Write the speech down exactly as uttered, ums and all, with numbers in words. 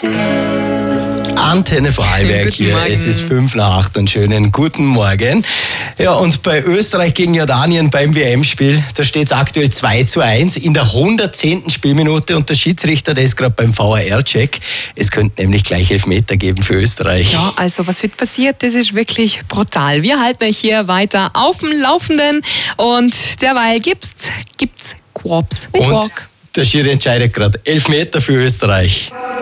Antenne Vorarlberg hier, es ist fünf nach acht, einen schönen guten Morgen. Ja, und bei Österreich gegen Jordanien beim W M-Spiel, da steht es aktuell zwei zu eins in der hundertzehnten Spielminute und der Schiedsrichter, der ist gerade beim V A R-Check. Es könnte nämlich gleich Elfmeter geben für Österreich. Ja, also was wird passiert, das ist wirklich brutal. Wir halten euch hier weiter auf dem Laufenden und derweil gibt's, gibt's Quaps mit Und Walk. der Schiri entscheidet gerade, Elfmeter für Österreich.